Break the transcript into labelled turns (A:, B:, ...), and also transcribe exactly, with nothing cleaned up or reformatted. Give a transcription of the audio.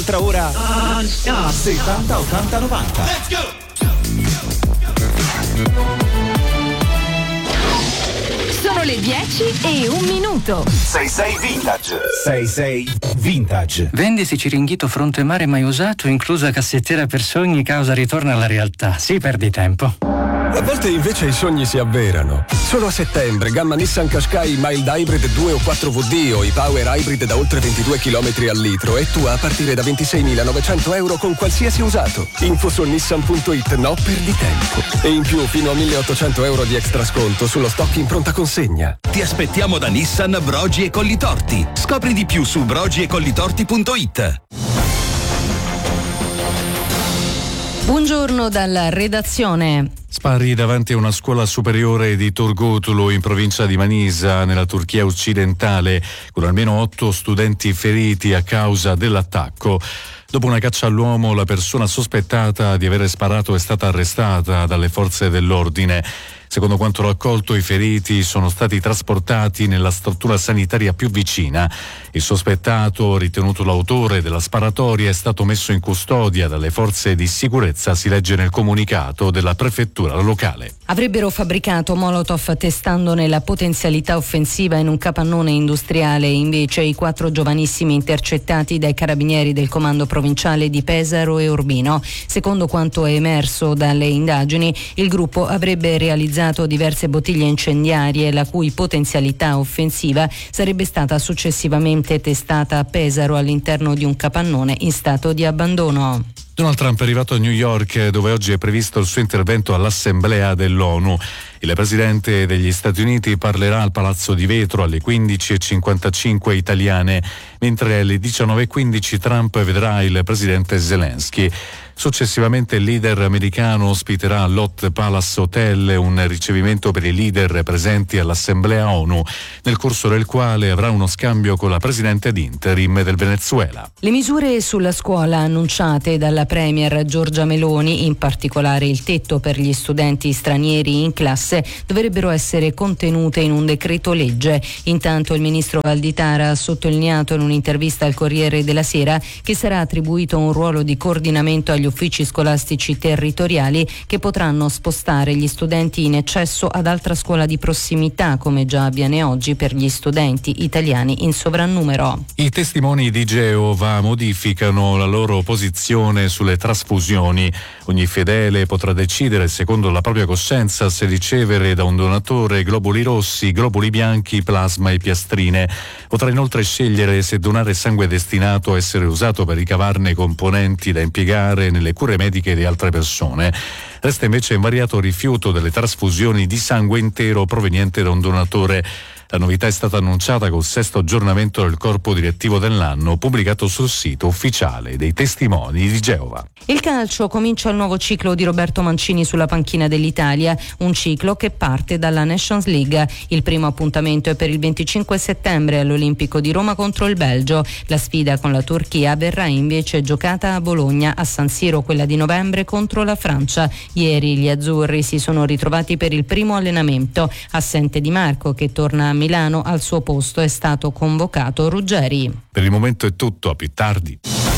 A: un'altra ora settanta ottanta novanta.
B: Let's go!
C: Sono le dieci e un minuto.
A: sei sei Vintage. sei sei Vintage.
D: Vendisi Ciringhito fronte mare mai usato, inclusa cassettiera per sogni, causa ritorno alla realtà. Sì, perdi tempo.
E: A volte invece i sogni si avverano. Solo a settembre, gamma Nissan Qashqai Mild Hybrid due o quattro V D o i Power Hybrid da oltre ventidue chilometri al litro e tu a partire da ventiseimilanovecento euro con qualsiasi usato. Info su nissan punto it, no perdi tempo. E in più fino a milleottocento euro di extra sconto sullo stock in pronta consegna.
F: Ti aspettiamo da Nissan Brogi e Collitorti. Scopri di più su brogi e collitorti punto it.
C: Buongiorno dalla redazione.
G: Spari davanti a una scuola superiore di Turgutulu in provincia di Manisa, nella Turchia occidentale, con almeno otto studenti feriti a causa dell'attacco. Dopo una caccia all'uomo, la persona sospettata di aver sparato è stata arrestata dalle forze dell'ordine. Secondo quanto raccolto, i feriti sono stati trasportati nella struttura sanitaria più vicina. Il sospettato, ritenuto l'autore della sparatoria, è stato messo in custodia dalle forze di sicurezza, si legge nel comunicato della prefettura locale.
C: Avrebbero fabbricato Molotov testandone la potenzialità offensiva in un capannone industriale. Invece i quattro giovanissimi intercettati dai carabinieri del comando provinciale di Pesaro e Urbino. Secondo quanto è emerso dalle indagini, il gruppo avrebbe realizzato diverse bottiglie incendiarie la cui potenzialità offensiva sarebbe stata successivamente testata a Pesaro all'interno di un capannone in stato di abbandono.
G: Donald Trump è arrivato a New York, dove oggi è previsto il suo intervento all'Assemblea dell'ONU. Il presidente degli Stati Uniti parlerà al Palazzo di Vetro alle quindici e cinquantacinque italiane, mentre alle diciannove e quindici Trump vedrà il presidente Zelensky. Successivamente il leader americano ospiterà all'Hot Palace Hotel un ricevimento per i leader presenti all'Assemblea ONU, nel corso del quale avrà uno scambio con la presidente ad interim del Venezuela.
C: Le misure sulla scuola annunciate dalla premier Giorgia Meloni, in particolare il tetto per gli studenti stranieri in classe, dovrebbero essere contenute in un decreto legge. Intanto il ministro Valditara ha sottolineato in un'intervista al Corriere della Sera che sarà attribuito un ruolo di coordinamento agli uffici scolastici territoriali che potranno spostare gli studenti in eccesso ad altra scuola di prossimità, come già avviene oggi per gli studenti italiani in sovrannumero.
G: I testimoni di Geova modificano la loro posizione sulle trasfusioni. Ogni fedele potrà decidere secondo la propria coscienza se ricevere da un donatore globuli rossi, globuli bianchi, plasma e piastrine. Potrà inoltre scegliere se donare sangue destinato a essere usato per ricavarne componenti da impiegare nelle cure mediche di altre persone. Resta invece invariato il rifiuto delle trasfusioni di sangue intero proveniente da un donatore. La novità è stata annunciata col sesto aggiornamento del corpo direttivo dell'anno, pubblicato sul sito ufficiale dei testimoni di Geova.
C: Il calcio comincia il nuovo ciclo di Roberto Mancini sulla panchina dell'Italia, un ciclo che parte dalla Nations League. Il primo appuntamento è per il venticinque settembre all'Olimpico di Roma contro il Belgio. La sfida con la Turchia verrà invece giocata a Bologna, a San Siro quella di novembre contro la Francia. Ieri gli azzurri si sono ritrovati per il primo allenamento. Assente Di Marco, che torna a Milano, al suo posto è stato convocato Ruggeri.
G: Per il momento è tutto, a più tardi.